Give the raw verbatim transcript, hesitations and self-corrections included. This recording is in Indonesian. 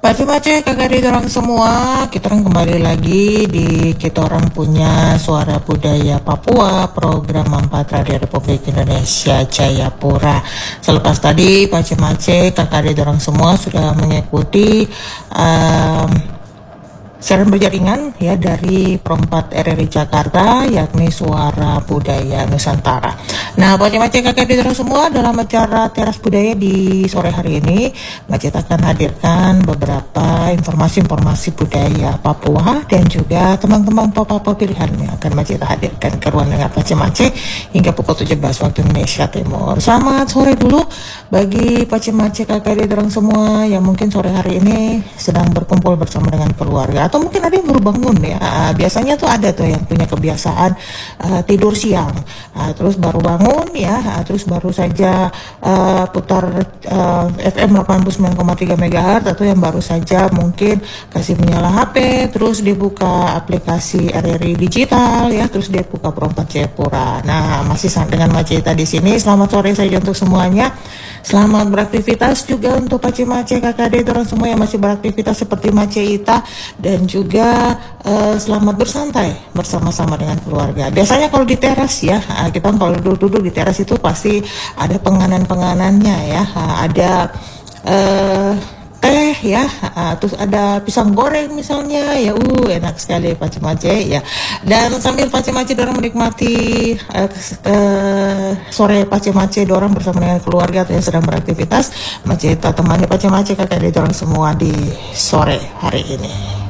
Pace-pace kakak di orang semua, kita orang kembali lagi di kita orang punya Suara Budaya Papua, program Manfaat Radio Republik Indonesia Jayapura. Selepas tadi pace-pace kakak di orang semua sudah mengikuti um, siaran berjaringan ya dari Perempat R R I Jakarta, yakni Suara Budaya Nusantara. Nah, pace-pace kakak di orang semua, dalam acara Teras Budaya di sore hari ini, Macet akan hadirkan beberapa informasi-informasi budaya Papua dan juga teman-teman Papua pilihan yang akan Macet hadirkan ke ruang dengar pace-pace hingga pukul tujuh belas waktu Indonesia Timur. Selamat sore dulu bagi pace-pace kakak di orang semua yang mungkin sore hari ini sedang berkumpul bersama dengan keluarga, atau mungkin ada yang baru bangun ya. Uh, biasanya tuh ada tuh yang punya kebiasaan uh, tidur siang, uh, terus baru bangun ya, uh, terus baru saja uh, putar uh, F M delapan puluh sembilan koma tiga megahertz, atau yang baru saja mungkin kasih menyala H P, terus dibuka aplikasi R R I digital ya, terus dia buka Perempat Jayapura. Nah, masih dengan Maceta di sini. Selamat sore saja untuk semuanya. Selamat beraktivitas juga untuk pace-pace kakak adik orang semua yang masih beraktivitas seperti Maceta, dan juga uh, selamat bersantai bersama-sama dengan keluarga. Biasanya kalau di teras ya, uh, kita kalau duduk-duduk di teras itu pasti ada penganan-penganannya ya, uh, ada uh, teh ya, uh, terus ada pisang goreng misalnya ya, uh enak sekali pace-pace ya. Dan sambil pace-pace dorang menikmati uh, uh, sore pace-pace dorang bersama dengan keluarga atau yang sedang beraktivitas, Maceta temani pace-pace kakak adik dorang semua di sore hari ini.